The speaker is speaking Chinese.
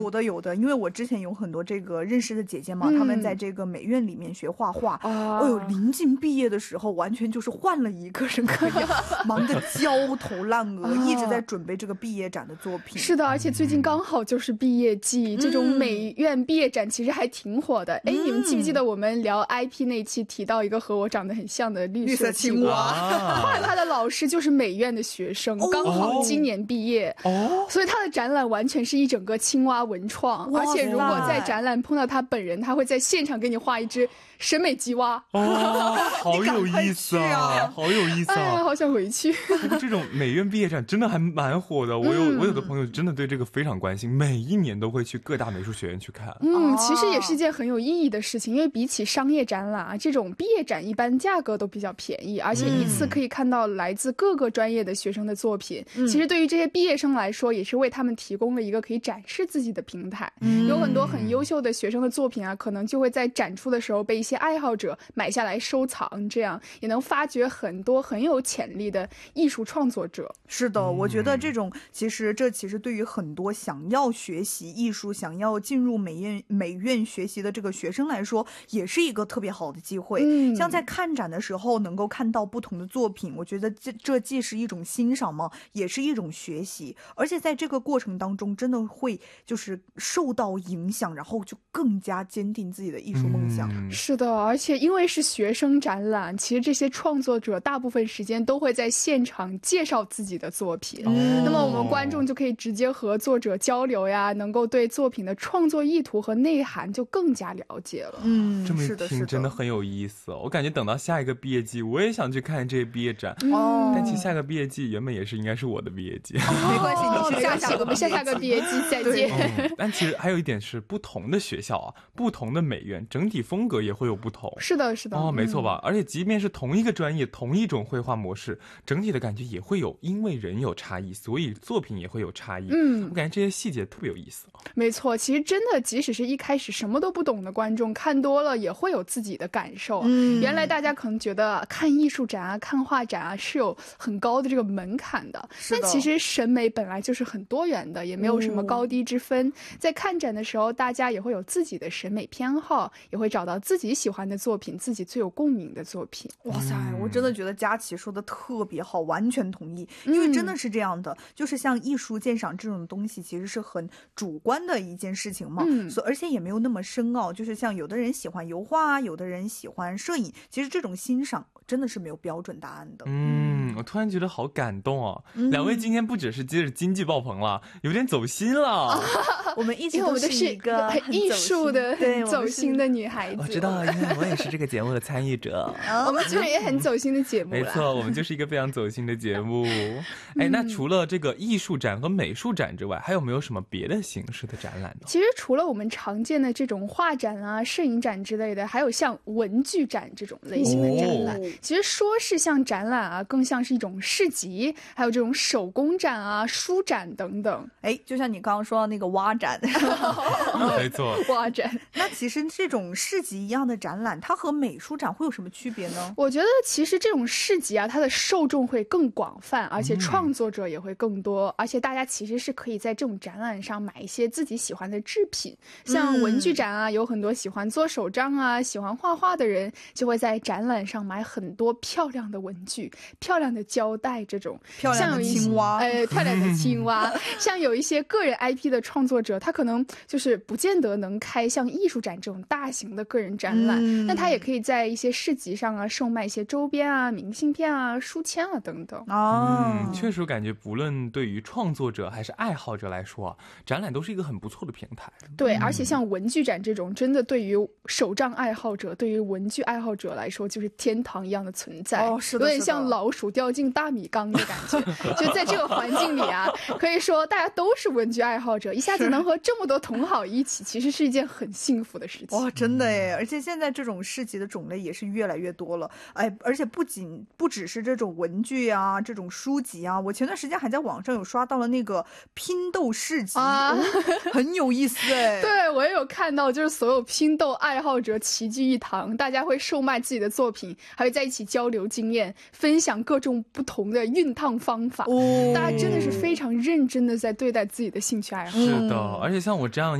有的，因为我之前有很多这个认识的姐姐嘛，她们在这个美院里面学画画，临近毕业的时候，完全就是换了一个人格一样，忙得焦头烂额，一直在准备这个毕业展的作品。 是的，而且最近刚好就是毕业季，这种美院毕业展其实还挺火的。哎，你们记不记得我们聊 IP 那期提到一个和我长得很像的绿色青蛙？画他的老师就是美院的学生，刚好今年毕业，所以他的展览完全是一整个青蛙文创，而且如果在展览碰到他本人，他会在现场给你画一只审美吉蛙。 好有意思啊，好有意思啊， 好想回去。 不过这种美院毕业展真的还蛮火的，我有的朋友真的对这个非常关心，每一年都会去各大美术学院去看。 其实也是一件很有意义的事情，因为比起商业展览啊，这种毕业展一般价格都比较便宜，而且一次可以看到来自各个专业的学生的作品。其实对于这些毕业生来说，也是为他们提供了一个可以展示自己的平台。有很多很优秀的学生的作品啊，可能就会在展出的时候被一些爱好者买下来收藏，这样也能发掘很多很有潜力的艺术创作者。 是的，我觉得这种其实对于很多想要学习艺术、想要进入美院学习的这个学生来说，也是一个特别好的机会。像在看展的时候能够看到不同的作品，我觉得这既是一种欣赏嘛，也是一种学习，而且在这个过程当中真的会就是受到影响，然后就更加坚定自己的艺术梦想。 是的，而且因为是学生展览，其实这些创作者大部分时间都会在现场介绍自己的作品，那么我们观众就可以直接和作者交流呀，能够对作品的创作意图和内涵就更加了解了。 这么一听真的很有意思，我感觉等到下一个毕业季我也想去看这些毕业展。但其实下个毕业季原本也是应该是我的毕业季。 没关系，你是我们下个毕业季再见。 但其实还有一点是，不同的学校啊，不同的美院，整体风格也会有不同。 是的，是的。 没错吧？而且即便是同一个专业，同一种绘画模式，整体的感觉也会有，因为人有差异，所以作品也会有差异。我感觉这些细节特别有意思。 没错，其实真的，即使是一开始什么都不懂的观众，看多了也会有自己的感受。原来大家可能觉得看艺术展啊、看画展啊是有很高的这个门槛的，但其实审美本来就是很多元的，也没有什么高低之分。在看展的时候，大家也会有自己的审美偏好，也会找到自己喜欢的作品，自己最有共鸣的作品。 哇塞，我真的觉得佳琪说的特别好，完全同意。因为真的是这样的，就是像艺术鉴赏这种东西，其实是很主观的一件事情嘛，而且也没有那么深奥。就是像有的人喜欢油画，有的人喜欢摄影，其实这种欣赏真的是没有标准答案的。 我突然觉得好感动啊！两位今天不只是接着经济爆棚了，有点走心了。 我们一直都是一个很艺术的、很走心的女孩子。 我知道，因为我也是这个节目的参与者。 我们其实也很走心的节目。 没错，我们就是一个非常走心的节目。那除了这个艺术展和美术展之外，还有没有什么别的形式的展览呢？ 其实除了我们常见的这种画展啊、摄影展之类的，还有像文具展这种类型的展览。其实说是像展览啊，更像是一种市集，还有这种手工展啊、书展等等。 就像你刚刚说的那个蛙展。 没错， 蛙展。 那其实这种市集一样的展览，它和美术展会有什么区别呢？ 我觉得其实这种市集啊，它的受众会更广泛，而且创作者也会更多，而且大家其实是可以在这种展览上买一些自己喜欢的制品。像文具展啊，有很多喜欢做手账啊、喜欢画画的人，就会在展览上买很多漂亮的文具、漂亮的胶带，这种漂亮的青蛙， 漂亮的青蛙。像有一些个人 IP 的创作者，他可能就是不见得能开像艺术展这种大型的个人展览，但他也可以在一些市集上啊售卖一些周边啊、明信片啊、书签啊等等。 确实感觉不论对于创作者还是爱好者来说，展览都是一个很不错的平台。 对，而且像文具展这种，真的对于手账爱好者、对于文具爱好者来说，就是天堂一样的存在。 是的， 有点像老鼠掉进大米缸的感觉。就在这个环境里啊，可以说大家都是文具爱好者，一下子能和这么多同好一起，其实是一件很幸福的事情。 哇，真的耶！而且现在这种市集的种类也是越来越多了。而且不只是这种文具啊，这种书籍啊，我前段时间还在网上有刷到了那个拼豆市集，很有意思哎。 对，我我也有看到，就是所有拼豆爱好者齐聚一堂，大家会售卖自己的作品，还会在一起交流经验，分享各种不同的熨烫方法。大家真的是非常认真的在对待自己的兴趣爱好。 是的，而且像我这样